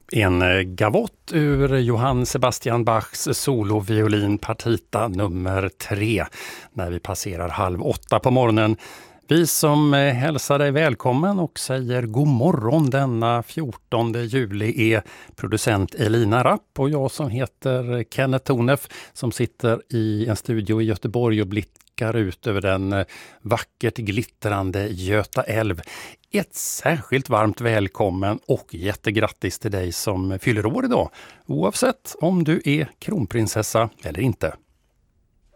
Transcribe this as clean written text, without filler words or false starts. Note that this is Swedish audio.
En gavott ur Johann Sebastian Bachs soloviolin partita nummer 3 när vi passerar 7:30 på morgonen. Vi som hälsar dig välkommen och säger god morgon denna 14 juli är producent Elina Rapp och jag som heter Kenneth Tonef som sitter i en studio i Göteborg och blickar ut över den vackert glittrande Göta älv. Ett särskilt varmt välkommen och jättegrattis till dig som fyller år idag, oavsett om du är kronprinsessa eller inte.